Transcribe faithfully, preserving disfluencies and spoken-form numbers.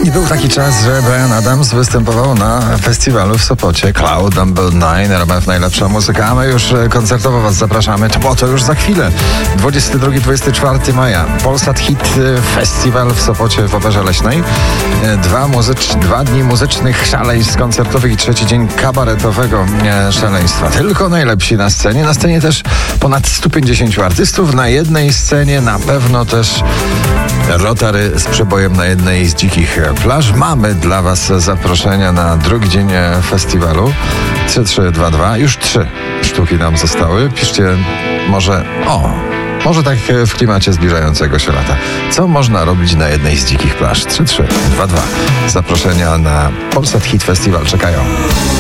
Nie był taki czas, że Bryan Adams występował na festiwalu w Sopocie. Cloud Number Nine, R M F Najlepsza Muzyka, a my już koncertowo was zapraszamy, bo to już za chwilę. dwudziestego drugiego do dwudziestego czwartego maja. Polsat Hit Festiwal w Sopocie w Operze Leśnej. Dwa, muzycz, dwa dni muzycznych szaleństw koncertowych i trzeci dzień kabaretowego szaleństwa. Tylko najlepsi na scenie. Na scenie też ponad stu pięćdziesięciu artystów. Na jednej scenie na pewno też Rotary z przebojem na jednej z dzikich plaż. Mamy dla was zaproszenia na drugi dzień festiwalu. trzy trzy dwa dwa. Już trzy sztuki nam zostały. Piszcie może o, może tak w klimacie zbliżającego się lata. Co można robić na jednej z dzikich plaż? trzy trzy dwa dwa. Zaproszenia na Polsat Hit Festiwal czekają.